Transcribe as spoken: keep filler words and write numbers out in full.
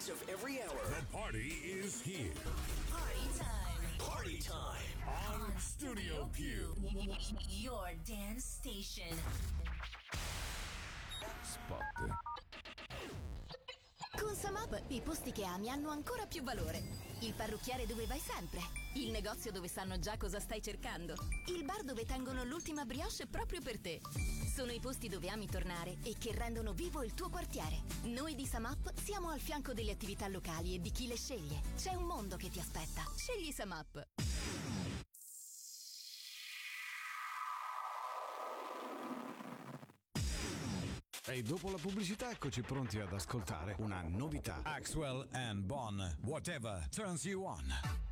beats of every hour. The party is here. Party time. Party time. On Studio Q. Your dance station. Spot. Con Samap i posti che ami hanno ancora più valore. Il parrucchiere dove vai sempre. Il negozio dove sanno già cosa stai cercando. Il bar dove tengono l'ultima brioche proprio per te. Sono i posti dove ami tornare e che rendono vivo il tuo quartiere. Noi di Samap siamo al fianco delle attività locali e di chi le sceglie. C'è un mondo che ti aspetta. Scegli Samap. E dopo la pubblicità eccoci pronti ad ascoltare una novità. Axwell and Bon, Whatever Turns You On.